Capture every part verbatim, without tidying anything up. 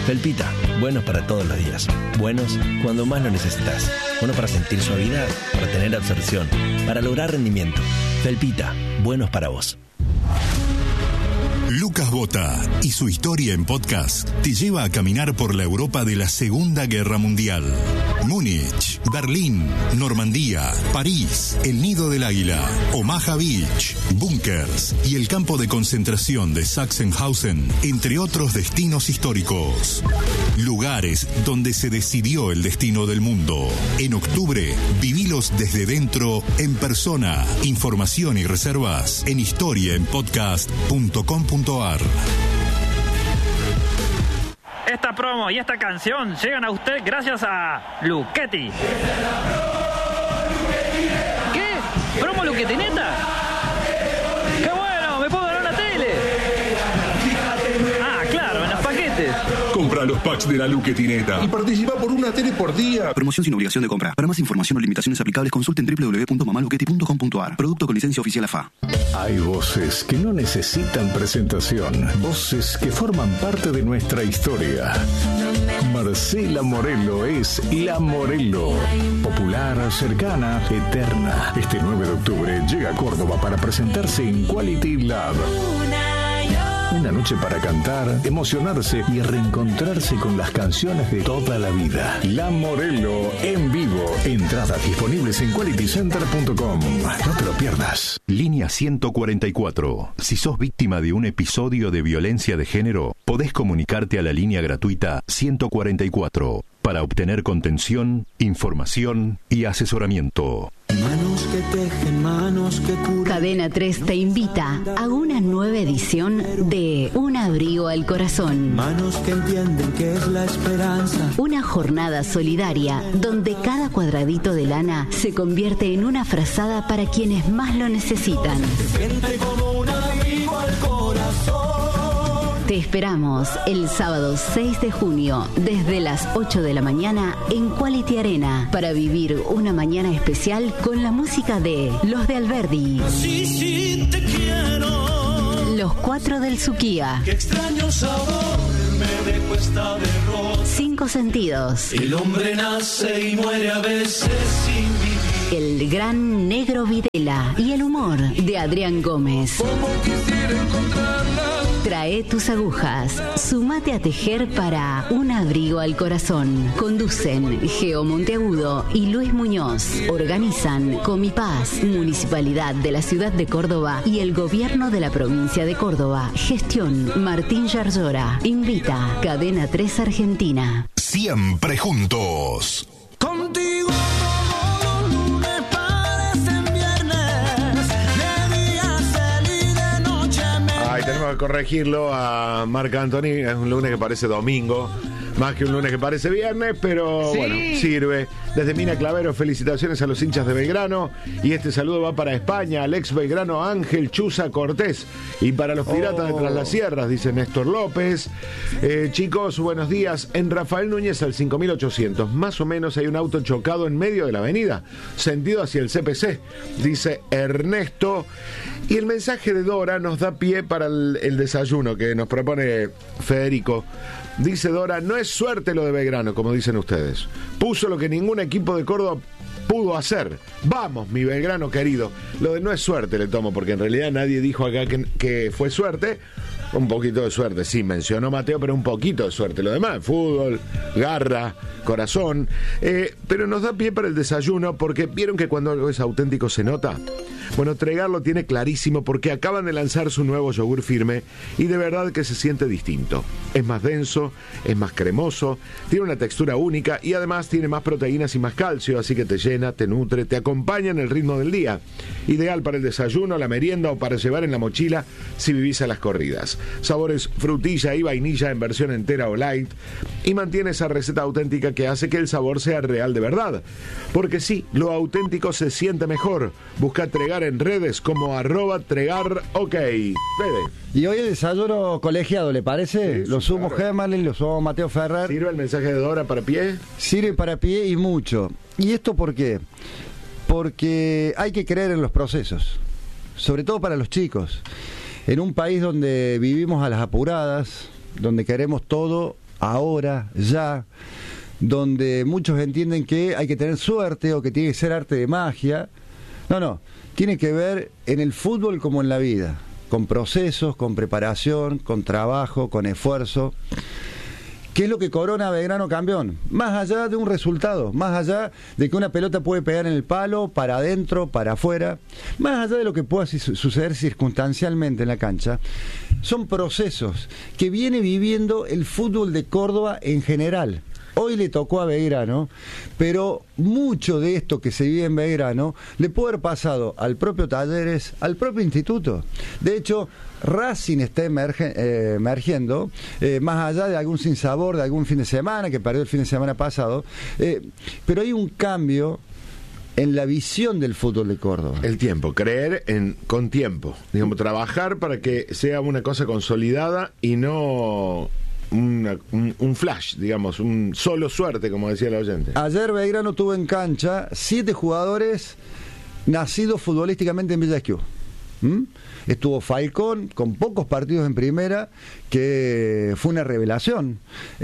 Felpita, buenos para todos los días. Buenos cuando más lo necesitas. Bueno para sentir suavidad, para tener absorción, para lograr rendimiento. Felpita, buenos para vos. Lucas Bota y su historia en podcast te lleva a caminar por la Europa de la Segunda Guerra Mundial. Múnich, Berlín, Normandía, París, el Nido del Águila, Omaha Beach, búnkers y el campo de concentración de Sachsenhausen, entre otros destinos históricos. Lugares donde se decidió el destino del mundo. En octubre, vivilos desde dentro, en persona. Información y reservas en historia en podcast punto com punto a r. Esta promo y esta canción llegan a usted gracias a Luchetti. ¿Qué? ¿Promo Luchetti neta? ¡Qué bueno! ¡Me puedo ganar una tele! Ah, claro, en los paquetes. Compra los packs de la Luchetineta y participa por una tele por día. Promoción sin obligación de compra. Para más información o limitaciones aplicables, consulten doble u doble u doble u punto mamá luchetti punto com punto a r. Producto con licencia oficial A F A. Hay voces que no necesitan presentación. Voces que forman parte de nuestra historia. Marcela Morelo es La Morelo. Popular, cercana, eterna. Este nueve de octubre llega a Córdoba para presentarse en Quality Lab. Una noche para cantar, emocionarse y reencontrarse con las canciones de toda la vida. La Morelo en vivo. Entradas disponibles en quality center punto com. No te lo pierdas. Línea ciento cuarenta y cuatro. Si sos víctima de un episodio de violencia de género, podés comunicarte a la línea gratuita ciento cuarenta y cuatro para obtener contención, información y asesoramiento. Manos que tejen, manos que curan. Cadena tres te invita a una nueva edición de Un abrigo al corazón. Manos que entienden que es la esperanza. Una jornada solidaria donde cada cuadradito de lana se convierte en una frazada para quienes más lo necesitan. Siente como un abrigo al corazón. Te esperamos el sábado seis de junio desde las ocho de la mañana en Quality Arena para vivir una mañana especial con la música de Los de Alberdi. Sí, sí, te quiero. Los Cuatro del Suquía. Qué extraño sabor me dejó esta derrota. Cinco Sentidos. El hombre nace y muere a veces sin vivir. El gran Negro Videla y el humor de Adrián Gómez. Como quisiera encontrarla. Trae tus agujas, sumate a tejer para Un abrigo al corazón. Conducen Geo Monteagudo y Luis Muñoz. Organizan Comipaz, Municipalidad de la Ciudad de Córdoba y el Gobierno de la Provincia de Córdoba. Gestión Martín Yarzora. Invita Cadena tres Argentina. Siempre juntos. Contigo. Tenemos que corregirlo a Marc Anthony. Es un lunes que parece domingo, más que un lunes que parece viernes, pero ¿sí? Bueno, sirve. Desde Mina Clavero, felicitaciones a los hinchas de Belgrano. Y este saludo va para España, Alex Belgrano, Ángel Chuza Cortés. Y para los piratas oh. de Tras las Sierras, dice Néstor López. Eh, chicos, buenos días. En Rafael Núñez al cinco mil ochocientos, más o menos, hay un auto chocado en medio de la avenida, sentido hacia el C P C, dice Ernesto. Y el mensaje de Dora nos da pie para el, el desayuno que nos propone Federico. Dice Dora, no es suerte lo de Belgrano, como dicen ustedes. Puso lo que ningún equipo de Córdoba pudo hacer. Vamos, mi Belgrano querido. Lo de no es suerte le tomo, porque en realidad nadie dijo acá que, que fue suerte. Un poquito de suerte, sí, mencionó Mateo, pero un poquito de suerte. Lo demás, fútbol, garra, corazón. Eh, pero nos da pie para el desayuno, porque vieron que cuando algo es auténtico se nota. Bueno, Tregar lo tiene clarísimo porque acaban de lanzar su nuevo yogur firme y de verdad que se siente distinto. Es más denso, es más cremoso, tiene una textura única y además tiene más proteínas y más calcio, así que te llena, te nutre, te acompaña en el ritmo del día. Ideal para el desayuno, la merienda o para llevar en la mochila si vivís a las corridas. Sabores frutilla y vainilla en versión entera o light y mantiene esa receta auténtica que hace que el sabor sea real de verdad. Porque sí, lo auténtico se siente mejor. Busca Tregar en redes como arroba Tregar OK. Fede. Y hoy el desayuno colegiado, ¿le parece? Sí, lo sumo claro. Gemalin, lo sumo Mateo Ferrer. ¿Sirve el mensaje de Dora para pie? Sirve para pie y mucho. ¿Y esto por qué? Porque hay que creer en los procesos, sobre todo para los chicos. En un país donde vivimos a las apuradas, donde queremos todo ahora, ya, donde muchos entienden que hay que tener suerte o que tiene que ser arte de magia. No, no, tiene que ver en el fútbol como en la vida, con procesos, con preparación, con trabajo, con esfuerzo. ¿Qué es lo que corona a Belgrano campeón? Más allá de un resultado, más allá de que una pelota puede pegar en el palo, para adentro, para afuera, más allá de lo que pueda suceder circunstancialmente en la cancha, son procesos que viene viviendo el fútbol de Córdoba en general. Hoy le tocó a Belgrano, pero mucho de esto que se vive en Belgrano le puede haber pasado al propio Talleres, al propio instituto. De hecho, Racing está emerge, eh, emergiendo, eh, más allá de algún sinsabor, de algún fin de semana, que perdió el fin de semana pasado, eh, pero hay un cambio en la visión del fútbol de Córdoba. El tiempo, creer en con tiempo, digamos, trabajar para que sea una cosa consolidada y no... Una, un, un flash, digamos, un solo suerte, como decía el oyente. Ayer Belgrano tuvo en cancha siete jugadores nacidos futbolísticamente en Villa Esquiú. ¿Mm? Estuvo Falcón, con pocos partidos en primera, que fue una revelación.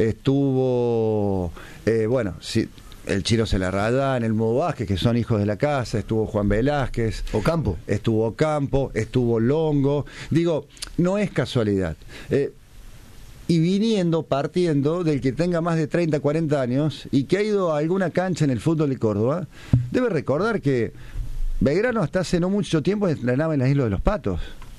Estuvo, eh, bueno, sí, el Chiro Celarrayán, el Mudo Vázquez, que son hijos de la casa. Estuvo Juan Velázquez, Ocampo, estuvo Ocampo, estuvo Longo. Digo, no es casualidad. Eh, y viniendo, partiendo del que tenga más de treinta, cuarenta años y que ha ido a alguna cancha en el fútbol de Córdoba, debe recordar que Belgrano hasta hace no mucho tiempo entrenaba en la Isla de los Patos,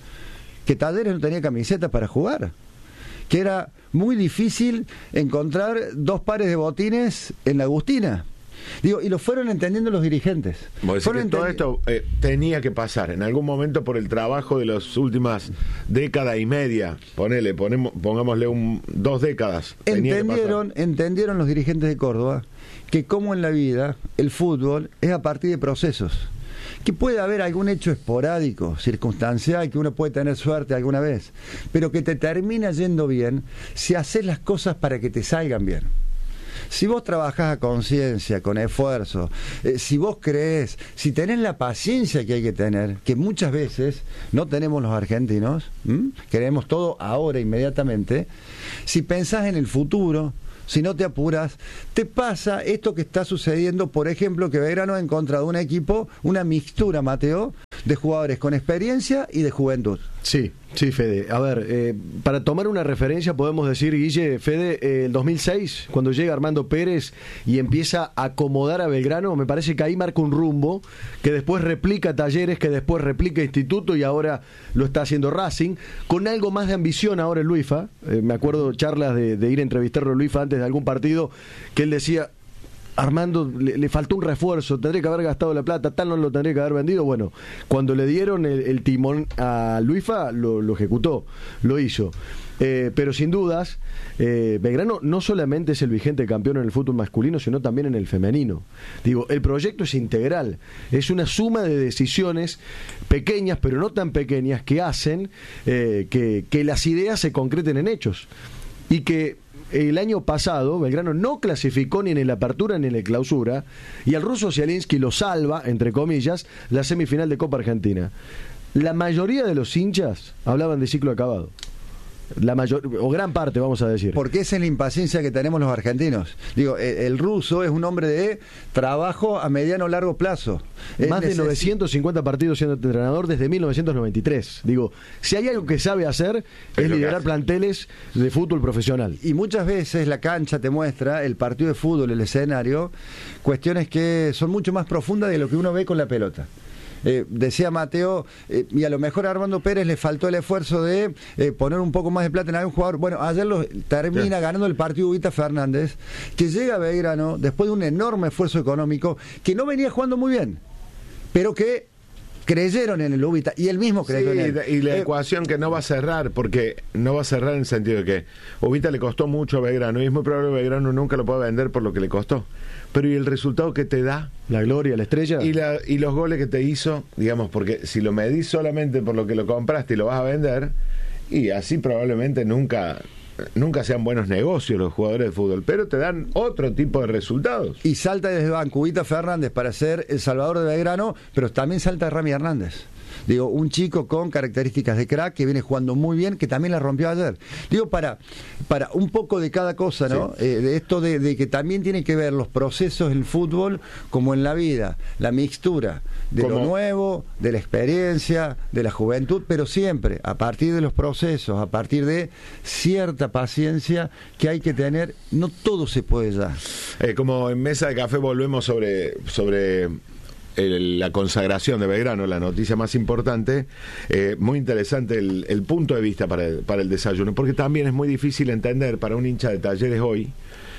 que Talleres no tenía camiseta para jugar, que era muy difícil encontrar dos pares de botines en la Agustina. Digo, y lo fueron entendiendo los dirigentes. Fueron que todo esto eh, tenía que pasar en algún momento por el trabajo de las últimas década y media. Ponele, ponemos, pongámosle un, dos décadas. Entendieron, entendieron los dirigentes de Córdoba que como en la vida, el fútbol es a partir de procesos. Que puede haber algún hecho esporádico, circunstancial, que uno puede tener suerte alguna vez, pero que te termina yendo bien si haces las cosas para que te salgan bien. Si vos trabajás a conciencia, con esfuerzo, eh, si vos creés, si tenés la paciencia que hay que tener, que muchas veces no tenemos los argentinos, ¿m? Queremos todo ahora, inmediatamente, si pensás en el futuro, si no te apuras, te pasa esto que está sucediendo, por ejemplo, que Belgrano ha encontrado un equipo, una mixtura, Mateo, de jugadores con experiencia y de juventud. Sí, sí, Fede. A ver, eh, para tomar una referencia podemos decir, Guille, Fede, eh, el dos mil seis, cuando llega Armando Pérez y empieza a acomodar a Belgrano, me parece que ahí marca un rumbo, que después replica Talleres, que después replica Instituto y ahora lo está haciendo Racing, con algo más de ambición ahora en Luifa. Eh, me acuerdo charlas de, de ir a entrevistarlo a Luifa antes de algún partido, que él decía... Armando, le, le faltó un refuerzo, tendría que haber gastado la plata, tal no lo tendría que haber vendido. Bueno, cuando le dieron el, el timón a Luifa, lo, lo ejecutó, lo hizo. Eh, pero sin dudas, eh, Belgrano no solamente es el vigente campeón en el fútbol masculino, sino también en el femenino. Digo, el proyecto es integral, es una suma de decisiones pequeñas, pero no tan pequeñas, que hacen eh, que, que las ideas se concreten en hechos. Y que el año pasado Belgrano no clasificó ni en el Apertura ni en el Clausura, y al ruso Zielinski lo salva, entre comillas, la semifinal de Copa Argentina. La mayoría de los hinchas hablaban de ciclo acabado. La mayor, o gran parte, vamos a decir. Porque esa es la impaciencia que tenemos los argentinos. Digo, el, el ruso es un hombre de trabajo a mediano o largo plazo. Más de novecientos cincuenta partidos siendo entrenador desde mil novecientos noventa y tres. Digo, si hay algo que sabe hacer, es liderar planteles de fútbol profesional. Y muchas veces la cancha te muestra, el partido de fútbol, el escenario, cuestiones que son mucho más profundas de lo que uno ve con la pelota. Eh, decía Mateo, eh, y a lo mejor a Armando Pérez le faltó el esfuerzo de eh, poner un poco más de plata en algún jugador. Bueno, ayer lo, termina sí. ganando el partido Huguita Fernández, que llega a Belgrano después de un enorme esfuerzo económico, que no venía jugando muy bien, pero que creyeron en el Huguita, y él mismo creyó sí, en él. Y la eh, ecuación que no va a cerrar, porque no va a cerrar en el sentido de que Huguita le costó mucho a Belgrano, y es muy probable que Belgrano nunca lo pueda vender por lo que le costó. Pero ¿y el resultado que te da? La gloria, la estrella. Y, la, y los goles que te hizo, digamos, porque si lo medís solamente por lo que lo compraste y lo vas a vender, y así probablemente nunca... Nunca sean buenos negocios los jugadores de fútbol, pero te dan otro tipo de resultados. Y salta desde banco Huguita Fernández para ser el salvador de Belgrano, pero también salta Rami Hernández. Digo, un chico con características de crack que viene jugando muy bien, que también la rompió ayer. Digo, para, para un poco de cada cosa, ¿no? Sí. Eh, de esto de, de que también tiene que ver los procesos en el fútbol como en la vida, la mixtura de ¿Cómo? Lo nuevo, de la experiencia, de la juventud, pero siempre a partir de los procesos, a partir de cierta paciencia que hay que tener. No todo se puede ya. Eh, como en Mesa de Café volvemos sobre, sobre el, la consagración de Belgrano, la noticia más importante. Eh, muy interesante el, el punto de vista para el, para el desayuno, porque también es muy difícil entender para un hincha de Talleres hoy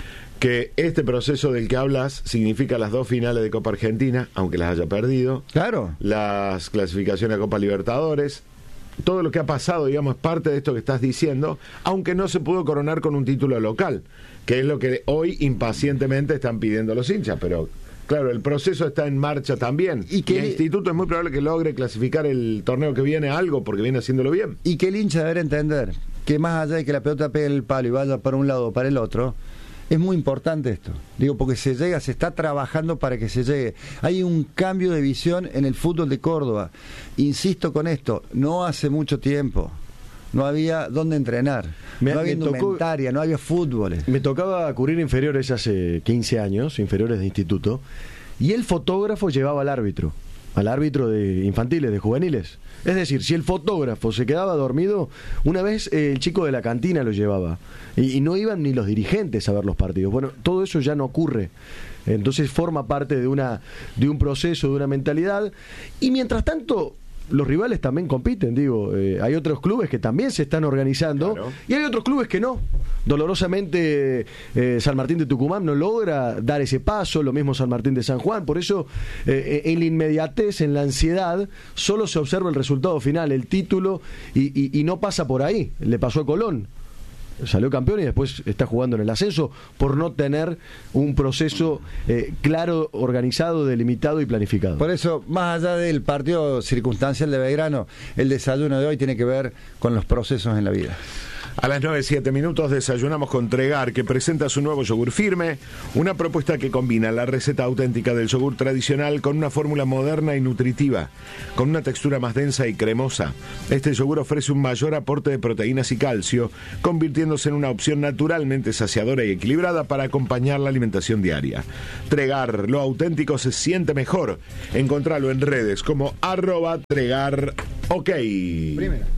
que este proceso del que hablas significa las dos finales de Copa Argentina, aunque las haya perdido. Claro. Las clasificaciones a Copa Libertadores. Todo lo que ha pasado, digamos, es parte de esto que estás diciendo, aunque no se pudo coronar con un título local, que es lo que hoy impacientemente están pidiendo los hinchas, pero claro, el proceso está en marcha también. Y que y el instituto es muy probable que logre clasificar el torneo que viene a algo, porque viene haciéndolo bien. Y que el hincha deberá entender que más allá de que la pelota pegue el palo y vaya para un lado o para el otro, es muy importante esto, digo, porque se llega, se está trabajando para que se llegue. Hay un cambio de visión en el fútbol de Córdoba. Insisto con esto, no hace mucho tiempo no había dónde entrenar, me, no había indumentaria, no había fútbol. Me tocaba cubrir inferiores hace quince años, inferiores de instituto, y el fotógrafo llevaba al árbitro, al árbitro de infantiles, de juveniles. Es decir, si el fotógrafo se quedaba dormido, una vez eh, el chico de la cantina lo llevaba. Y, y no iban ni los dirigentes a ver los partidos. Bueno, todo eso ya no ocurre. Entonces forma parte de una de un proceso, de una mentalidad. Y mientras tanto, los rivales también compiten, digo, eh, hay otros clubes que también se están organizando, claro, y hay otros clubes que no. Dolorosamente eh, San Martín de Tucumán no logra dar ese paso, lo mismo San Martín de San Juan. Por eso eh, en la inmediatez, en la ansiedad, solo se observa el resultado final, el título, y, y, y no pasa por ahí. Le pasó a Colón, salió campeón y después está jugando en el ascenso por no tener un proceso eh, claro, organizado, delimitado y planificado. Por eso, más allá del partido circunstancial de Belgrano, el desayuno de hoy tiene que ver con los procesos en la vida. A las nueve, siete minutos desayunamos con Tregar, que presenta su nuevo yogur firme, una propuesta que combina la receta auténtica del yogur tradicional con una fórmula moderna y nutritiva, con una textura más densa y cremosa. Este yogur ofrece un mayor aporte de proteínas y calcio, convirtiéndose en una opción naturalmente saciadora y equilibrada para acompañar la alimentación diaria. Tregar, lo auténtico se siente mejor. Encontralo en redes como arroba Tregar OK. Primera.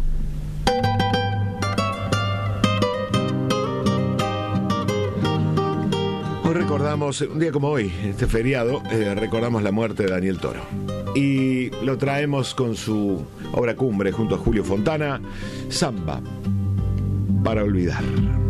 Hoy recordamos, un día como hoy, este feriado, eh, recordamos la muerte de Daniel Toro. Y lo traemos con su obra cumbre junto a Julio Fontana, Samba para olvidar.